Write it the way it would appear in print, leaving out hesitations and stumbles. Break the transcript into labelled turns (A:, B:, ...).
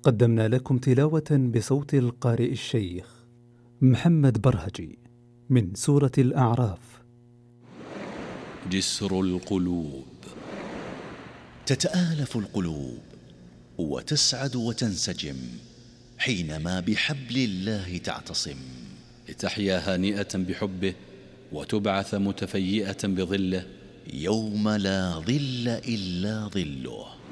A: قدمنا لكم تلاوة بصوت القارئ الشيخ محمد برهجي من سورة الأعراف.
B: جسر القلوب.
C: تتآلف القلوب وتسعد وتنسجم حينما بحبل الله تعتصم،
B: لتحيا هانئة بحبه وتبعث متفيئة بظله،
C: يوم لا ظل إلا ظله.